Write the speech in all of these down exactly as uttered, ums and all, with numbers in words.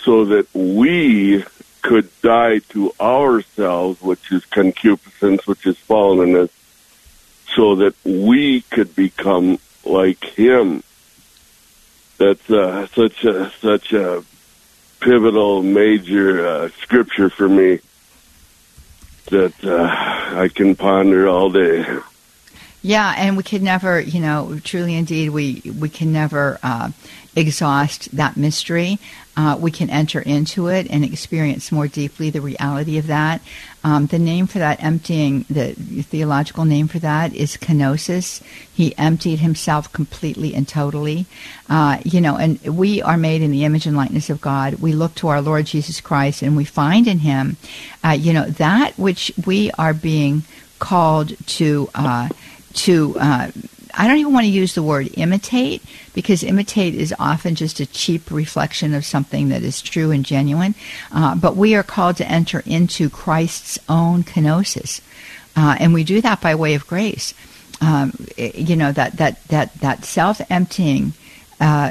so that we could die to ourselves, which is concupiscence, which is fallenness, so that we could become like him. That's uh, such a such a pivotal, major uh, scripture for me that uh, I can ponder all day. Yeah, and we can never, you know, truly indeed, we, we can never uh, exhaust that mystery. Uh, we can enter into it and experience more deeply the reality of that. Um, the name for that emptying, the theological name for that is kenosis. He emptied himself completely and totally. Uh, you know, and we are made in the image and likeness of God. We look to our Lord Jesus Christ and we find in him, uh, you know, that which we are being called to uh to, uh, I don't even want to use the word imitate, because imitate is often just a cheap reflection of something that is true and genuine. Uh, but we are called to enter into Christ's own kenosis. Uh, and we do that by way of grace. Um, you know, that, that, that, that self-emptying, uh,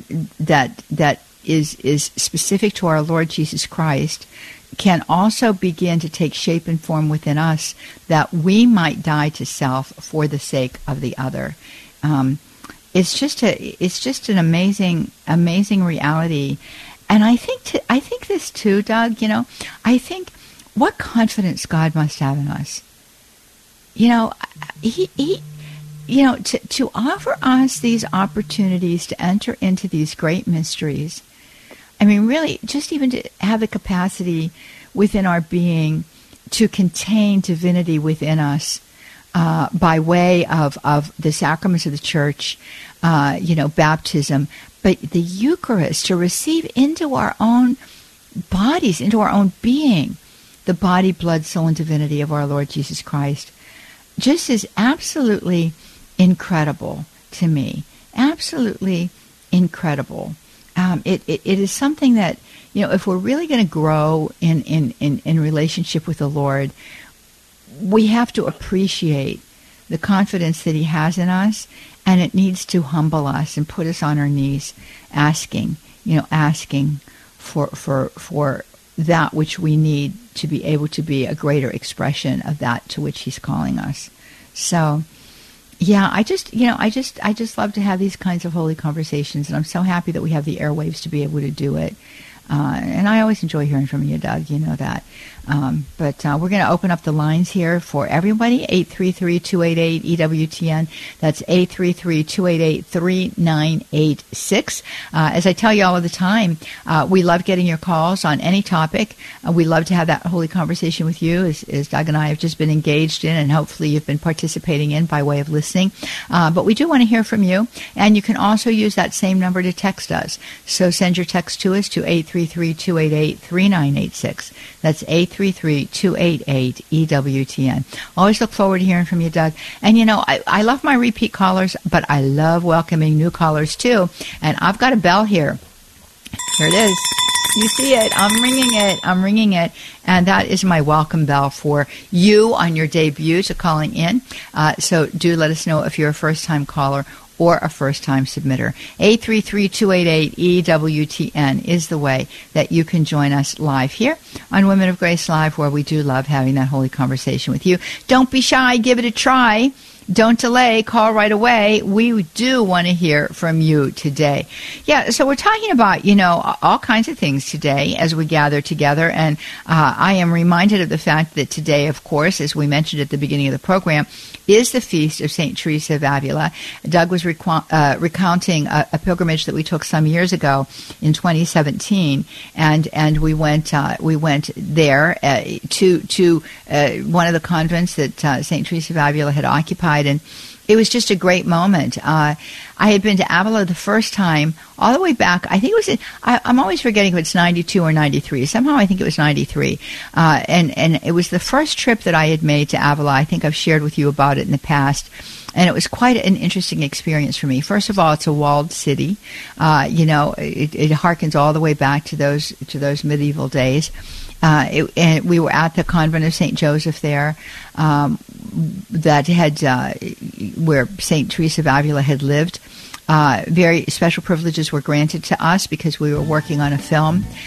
that, that is, is specific to our Lord Jesus Christ, can also begin to take shape and form within us, that we might die to self for the sake of the other. Um, it's just a, it's just an amazing, amazing reality. And I think, to, I think this too, Doug, you know, I think what confidence God must have in us. You know, he, he, you know, to, to offer us these opportunities to enter into these great mysteries. I mean, really, just even to have the capacity within our being to contain divinity within us uh, by way of, of the sacraments of the church, uh, you know, baptism, but the Eucharist, to receive into our own bodies, into our own being, the body, blood, soul, and divinity of our Lord Jesus Christ, just is absolutely incredible to me. Absolutely incredible. Um, it, it, it is something that, you know, if we're really going to grow in, in, in, in relationship with the Lord, we have to appreciate the confidence that he has in us, and it needs to humble us and put us on our knees asking, you know, asking for, for, for that which we need to be able to be a greater expression of that to which he's calling us. So, yeah, I just, you know, I just, I just love to have these kinds of holy conversations, and I'm so happy that we have the airwaves to be able to do it. Uh, and I always enjoy hearing from you, Doug. You know that. Um, but uh, we're going to open up the lines here for everybody. eight three three, two eight eight, E W T N. That's eight three three, two eight eight, three nine eight six. Uh, as I tell you all of the time, uh, we love getting your calls on any topic. Uh, we love to have that holy conversation with you, as, as Doug and I have just been engaged in, and hopefully you've been participating in by way of listening. Uh, but we do want to hear from you, and you can also use that same number to text us. So send your text to us to eight three three, two eight eight, three nine eight six. That's eight three three, two eight eight, E W T N. Always look forward to hearing from you, Doug. And, you know, I, I love my repeat callers, but I love welcoming new callers, too. And I've got a bell here. Here it is. You see it. I'm ringing it. I'm ringing it. And that is my welcome bell for you on your debut to calling in. Uh, so do let us know if you're a first-time caller or a first-time submitter. eight three three, two eight eight, E W T N is the way that you can join us live here on Women of Grace Live, where we do love having that holy conversation with you. Don't be shy. Give it a try. Don't delay. Call right away. We do want to hear from you today. Yeah, so we're talking about, you know, all kinds of things today as we gather together. And uh, I am reminded of the fact that today, of course, as we mentioned at the beginning of the program, is the feast of Saint Teresa of Avila. Doug was requ- uh, recounting a, a pilgrimage that we took some years ago in twenty seventeen, and and we went uh, we went there uh, to to uh, one of the convents that uh, Saint Teresa of Avila had occupied, and it was just a great moment. Uh, I had been to Avila the first time all the way back. I think it was, in, I, I'm always forgetting if it's ninety-two or ninety-three. Somehow I think it was ninety-three. Uh, and, and it was the first trip that I had made to Avila. I think I've shared with you about it in the past. And it was quite an interesting experience for me. First of all, it's a walled city. Uh, you know, it, it harkens all the way back to those, to those medieval days. Uh, it, and we were at the convent of Saint Joseph there, um, that had uh, where Saint Teresa of Avila had lived. Uh, very special privileges were granted to us because we were working on a film